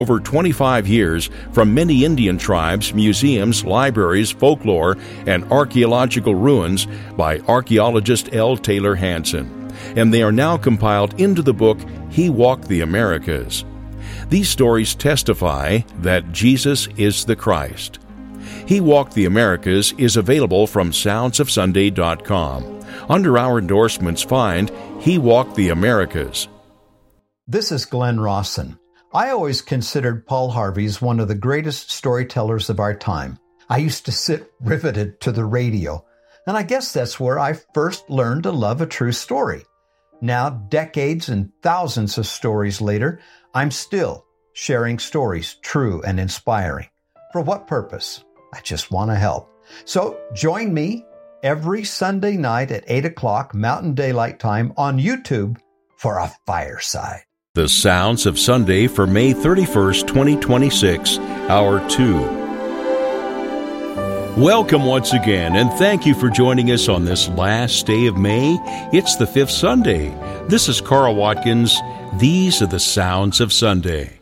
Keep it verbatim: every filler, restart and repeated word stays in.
over twenty-five years from many Indian tribes, museums, libraries, folklore, and archaeological ruins by archaeologist L. Taylor Hansen, and they are now compiled into the book He Walked the Americas. These stories testify that Jesus is the Christ. He Walked the Americas is available from sounds of sunday dot com. Under our endorsements, find He Walked the Americas. This is Glenn Rawson. I always considered Paul Harvey as one of the greatest storytellers of our time. I used to sit riveted to the radio, and I guess that's where I first learned to love a true story. Now, decades and thousands of stories later, I'm still sharing stories true and inspiring. For what purpose? I just want to help. So join me every Sunday night at eight o'clock Mountain Daylight Time on YouTube for a fireside. The Sounds of Sunday for May thirty-first, twenty twenty-six, Hour two. Welcome once again, and thank you for joining us on this last day of May. It's the fifth Sunday. This is Carl Watkins. These are the Sounds of Sunday.